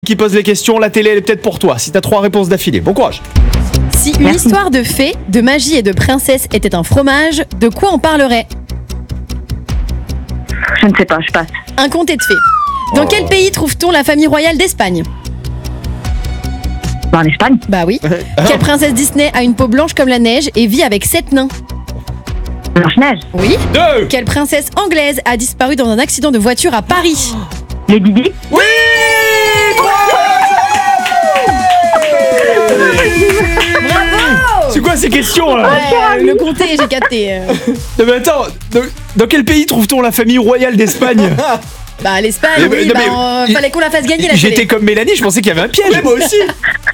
Qui pose les questions, la télé elle est peut-être pour toi, si t'as 3 réponses d'affilée. Bon courage. Si une histoire de fées, de magie et de princesse était un fromage, de quoi on parlerait? Je ne sais pas, je passe. Un comté de fées. Dans quel pays trouve-t-on la famille royale d'Espagne? En Espagne. Bah oui. Quelle princesse Disney a une peau blanche comme la neige et vit avec 7 nains? Blanche-Neige. Oui. 2. Quelle princesse anglaise a disparu dans un accident de voiture à Paris? Lady Di. Oui. Bravo! C'est quoi ces questions là? Ouais, le comté, j'ai capté. Non mais attends, dans quel pays trouve-t-on la famille royale d'Espagne? Bah l'Espagne, Mais- oui, non, bah, mais- fallait qu'on la fasse gagner la J'étais télé. comme Mélanie, je pensais qu'il y avait un piège. Moi aussi.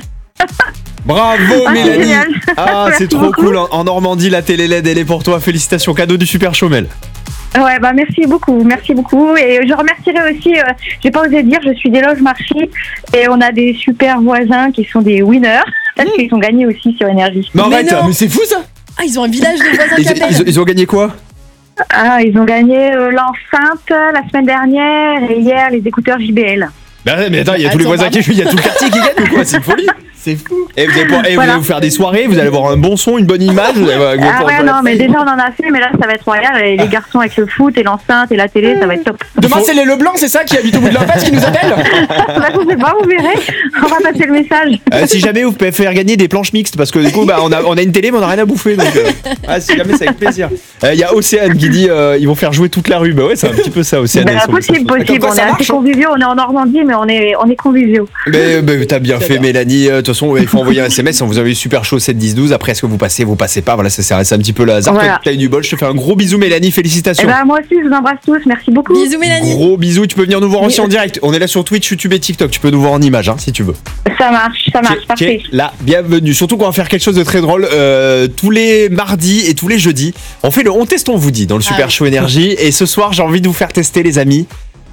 Bravo Mélanie. génial. Ah c'est Merci trop beaucoup. cool. En Normandie, la télé LED elle est pour toi. Félicitations, cadeau du Super Chomel. Ouais, bah merci beaucoup. Et je remercierai aussi, j'ai pas osé dire, je suis des loges Marchis et on a des super voisins qui sont des winners parce qu'ils ont gagné aussi sur Énergie. Mais Mais arrête, non. mais c'est fou ça. Ah, ils ont un village de voisins qui appellent. Ils ont gagné quoi? Ah, ils ont gagné l'enceinte la semaine dernière et hier les écouteurs JBL. Bah ouais, mais attends, il y a tous les Attends, voisins qui jouent, il y a tout le quartier qui gagne ou quoi? C'est une folie. C'est fou. Et vous allez, vous allez vous faire des soirées, vous allez avoir un bon son, une bonne image. Vous allez, Ah ouais, non, mais déjà on en a fait, mais là ça va être royal. Et les garçons avec le foot et l'enceinte et la télé, ça va être top. Demain, c'est les Leblanc, c'est ça, qui habite au bout de la face qui nous appelle? Bah, je sais pas, vous verrez. On va passer le message. Si jamais vous pouvez faire gagner des planches mixtes, parce que du coup bah, on a une télé mais on a rien à bouffer, donc si jamais c'est avec plaisir. Il y a Océane qui dit ils vont faire jouer toute la rue. Bah ouais, c'est un petit peu ça Océane. Bah, avec son possible. message. Comme quoi, On est ça assez marche, hein. conviviaux. On est en Normandie, mais on est conviviaux. Mais t'as bien fait Mélanie. De toute façon il faut envoyer un SMS. Vous avez eu super chaud 7 10 12. Après est-ce que vous passez pas? Voilà, c'est un petit peu le hasard. Voilà. Toi, t'as eu du bol. Je te fais un gros bisou Mélanie. Et Félicitations. bah, moi aussi, je vous embrasse tous. Merci beaucoup. Bisous Mélanie. Gros bisous. Tu peux venir nous voir aussi en direct. On est là sur Twitch, YouTube et TikTok. Tu peux nous voir en image si tu veux. Ça marche, parfait. Là, bienvenue. Surtout qu'on va faire quelque chose de très drôle tous les mardis et tous les jeudis. On fait le On Teste, on vous dit dans le Super oui. Show Énergie. Et ce soir, j'ai envie de vous faire tester, les amis,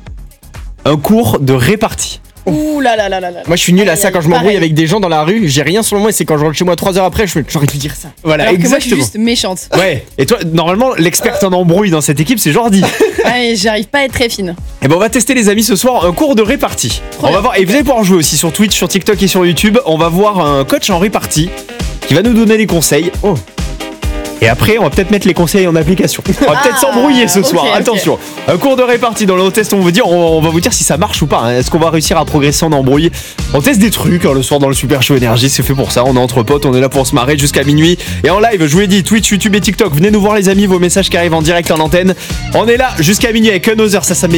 un cours de répartie. Ouh là là là là là. Moi, je suis nul à Aïe, ça aïe, quand je m'embrouille pareil. avec des gens dans la rue. J'ai rien sur le moi et c'est quand je rentre chez moi 3 heures après, j'aurais pu dire ça. Voilà, Alors que moi je suis exactement. juste méchante. Ouais. Et toi, normalement, l'experte en embrouille dans cette équipe, c'est Jordi. Ouais, j'arrive pas à être très fine. Et ben, on va tester, les amis, ce soir un cours de répartie. Trop On va bien. voir. Et vous allez pouvoir jouer aussi sur Twitch, sur TikTok et sur YouTube. On va voir un coach en répartie qui va nous donner des conseils. Oh. Et après, on va peut-être mettre les conseils en application. On va peut-être s'embrouiller ce soir. ok. Attention. Un cours de répartie dans le test, on va vous dire si ça marche ou pas. Est-ce qu'on va réussir à progresser en embrouille? On teste des trucs le soir dans le Super Show Énergie. C'est fait pour ça. On est entre potes. On est là pour se marrer jusqu'à minuit. Et en live, je vous l'ai dit, Twitch, YouTube et TikTok. Venez nous voir, les amis. Vos messages qui arrivent en direct en antenne. On est là jusqu'à minuit avec Another. Ça